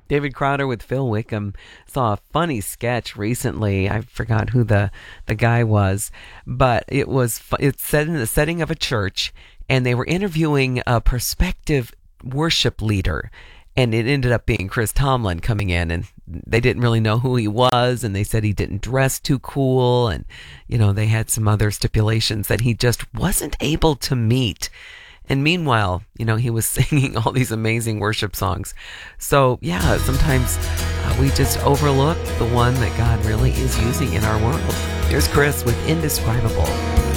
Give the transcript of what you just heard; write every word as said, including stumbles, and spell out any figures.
David Crowder with Phil Wickham. Saw a funny sketch recently. I forgot who the, the guy was, but it was it's set in the setting of a church, and they were interviewing a prospective worship leader, and it ended up being Chris Tomlin coming in, and they didn't really know who he was, and they said he didn't dress too cool, and you know they had some other stipulations that he just wasn't able to meet. And meanwhile, you know, he was singing all these amazing worship songs. So, yeah, sometimes uh, we just overlook the one that God really is using in our world. Here's Chris with Indescribable.